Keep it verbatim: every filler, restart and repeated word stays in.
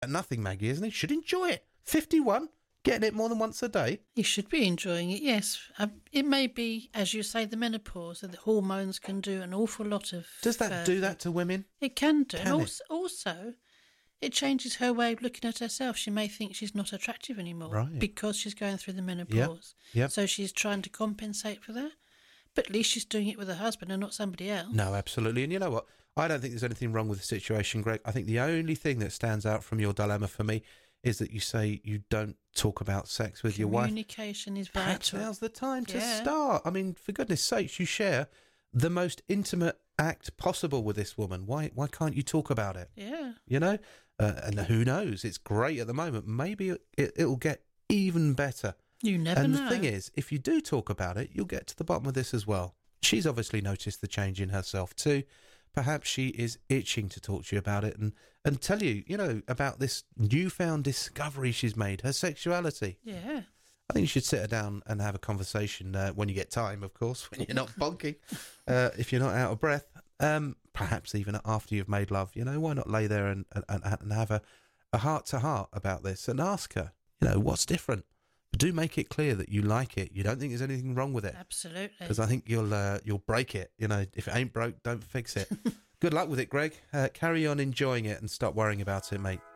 at nothing, Maggie, isn't he? Should enjoy it. fifty-one, getting it more than once a day. He should be enjoying it, yes. Um, it may be, as you say, the menopause, that the hormones can do an awful lot of... Does that uh, do that to women? It can do. Can and it? also, also, it changes her way of looking at herself. She may think she's not attractive anymore Right. because she's going through the menopause. Yep. So she's trying to compensate for that. But at least she's doing it with her husband and not somebody else. No, absolutely. And you know what? I don't think there's anything wrong with the situation, Greg. I think the only thing that stands out from your dilemma for me is that you say you don't talk about sex with your wife. Communication is Perhaps vital. now's the time to Yeah. start. I mean, for goodness sakes, you share the most intimate act possible with this woman. Why why can't you talk about it? Yeah. You know? Uh, and who knows? It's great at the moment. Maybe it, it'll get even better. You never and know. the thing is, if you do talk about it, you'll get to the bottom of this as well. She's obviously noticed the change in herself too. Perhaps she is itching to talk to you about it and, and tell you, you know, about this newfound discovery she's made, her sexuality. Yeah. I think you should sit her down and have a conversation uh, when you get time, of course, when you're not bonky, uh, if you're not out of breath. Um, perhaps even after you've made love, you know, why not lay there and, and, and have a, a heart-to-heart about this and ask her, you know, what's different? But do make it clear that you like it. You don't think there's anything wrong with it. Absolutely. Because I think you'll uh, you'll break it. You know, if it ain't broke, don't fix it. Good luck with it, Greg. Uh, carry on enjoying it and stop worrying about it, mate.